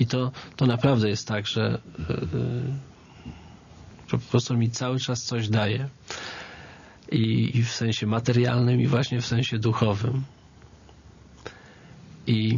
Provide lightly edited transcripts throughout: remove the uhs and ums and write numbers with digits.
to naprawdę jest tak, że po prostu mi cały czas coś daje. I w sensie materialnym, i właśnie w sensie duchowym. I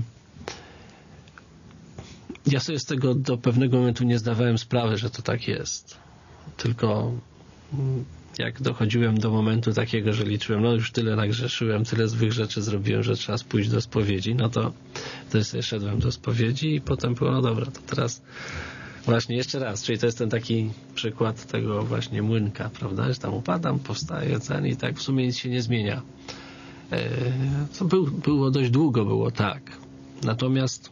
ja sobie z tego do pewnego momentu nie zdawałem sprawy, że to tak jest. Tylko jak dochodziłem do momentu takiego, że liczyłem, no już tyle nagrzeszyłem, tyle złych rzeczy zrobiłem, że trzeba pójść do spowiedzi, no to wtedy sobie szedłem do spowiedzi i potem było, no dobra, to teraz właśnie jeszcze raz, czyli to jest ten taki przykład tego właśnie młynka, prawda, że tam upadam, powstaję, i tak w sumie nic się nie zmienia. To było dość długo, było tak. Natomiast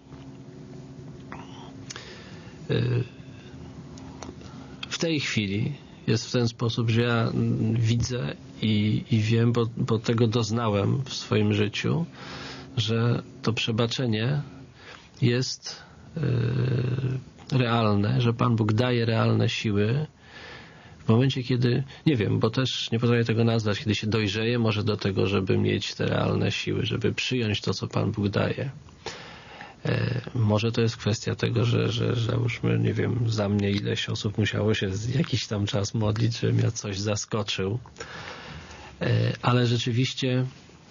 w tej chwili jest w ten sposób, że ja widzę i wiem, bo tego doznałem w swoim życiu, że to przebaczenie jest realne, że Pan Bóg daje realne siły w momencie, kiedy, nie wiem, bo też nie potrafię tego nazwać, kiedy się dojrzeje może do tego, żeby mieć te realne siły, żeby przyjąć to, co Pan Bóg daje. Może to jest kwestia tego, że załóżmy, nie wiem, za mnie ileś osób musiało się jakiś tam czas modlić, żebym ja coś zaskoczył. Ale rzeczywiście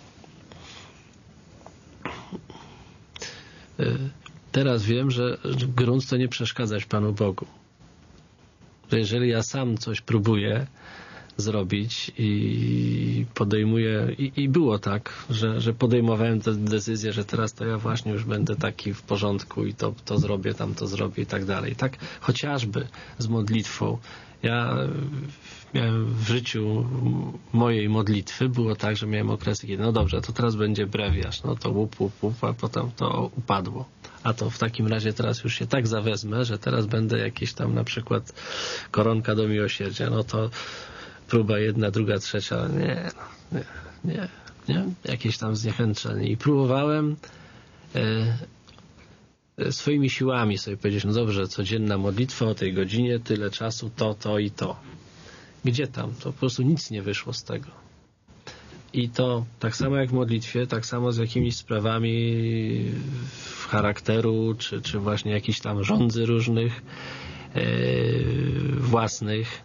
teraz wiem, że grunt to nie przeszkadzać Panu Bogu. Że jeżeli ja sam coś próbuję zrobić i podejmuję, i było tak, że podejmowałem tę decyzję, że teraz to ja właśnie już będę taki w porządku i to zrobię, tamto zrobię i tak dalej. Tak chociażby z modlitwą. Ja miałem w życiu mojej modlitwy, było tak, że miałem okresy, kiedy no dobrze, to teraz będzie brewiarz, no to łup, a potem to upadło. A to w takim razie teraz już się tak zawezmę, że teraz będę jakieś tam na przykład koronka do miłosierdzia, no to próba jedna, druga, trzecia, nie. Jakieś tam zniechęcenie. I próbowałem swoimi siłami sobie powiedzieć, no dobrze, codzienna modlitwa o tej godzinie, tyle czasu, to i to. Gdzie tam? To po prostu nic nie wyszło z tego. I to tak samo jak w modlitwie, tak samo z jakimiś sprawami charakteru, czy właśnie jakichś tam rządzy różnych, własnych.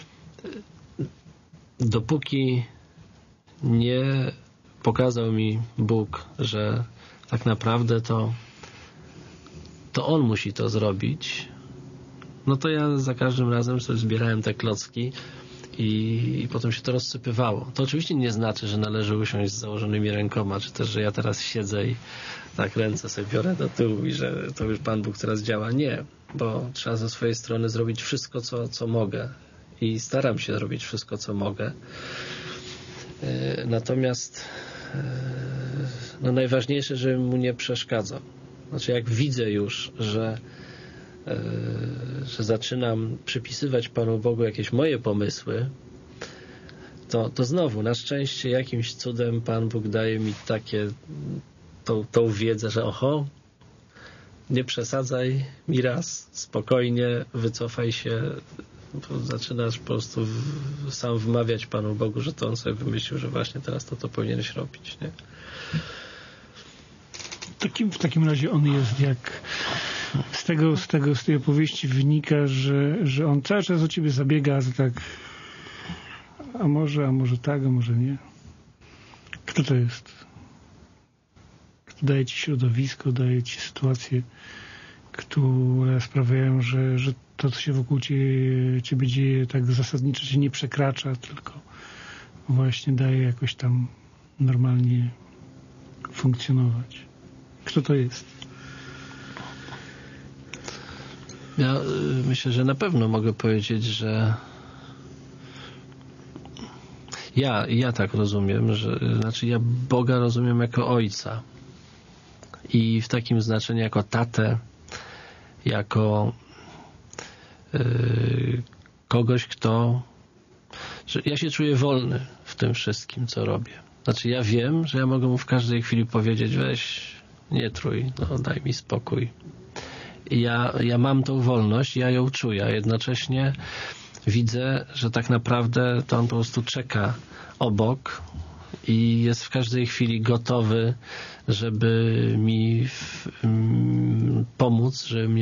Dopóki nie pokazał mi Bóg, że tak naprawdę to On musi to zrobić, no to ja za każdym razem sobie zbierałem te klocki i potem się to rozsypywało. To oczywiście nie znaczy, że należy usiąść z założonymi rękoma, czy też, że ja teraz siedzę i tak ręce sobie biorę do tyłu i że to już Pan Bóg teraz działa. Nie, bo trzeba ze swojej strony zrobić wszystko, co mogę. I staram się robić wszystko, co mogę. Natomiast no najważniejsze, żebym mu nie przeszkadzał. Znaczy, jak widzę już, że zaczynam przypisywać Panu Bogu jakieś moje pomysły, to znowu, na szczęście jakimś cudem Pan Bóg daje mi tą wiedzę, że nie przesadzaj mi raz, spokojnie, wycofaj się, zaczynasz po prostu sam wmawiać Panu Bogu, że to On sobie wymyślił, że właśnie teraz to powinieneś robić, nie? W takim razie On jest jak z tej opowieści wynika, że On cały czas o ciebie zabiega, że tak a może tak, a może nie. Kto to jest? Kto daje ci środowisko, daje ci sytuacje, które sprawiają, że to, co się wokół ciebie dzieje, tak zasadniczo się nie przekracza, tylko właśnie daje jakoś tam normalnie funkcjonować. Kto to jest? Ja myślę, że na pewno mogę powiedzieć, że ja tak rozumiem, znaczy ja Boga rozumiem jako Ojca i w takim znaczeniu jako tatę, jako kogoś, że ja się czuję wolny w tym wszystkim, co robię. Znaczy ja wiem, że ja mogę mu w każdej chwili powiedzieć, weź, nie trój, no daj mi spokój. I ja mam tą wolność, ja ją czuję, a jednocześnie widzę, że tak naprawdę to On po prostu czeka obok i jest w każdej chwili gotowy, żeby mi pomóc, żeby mnie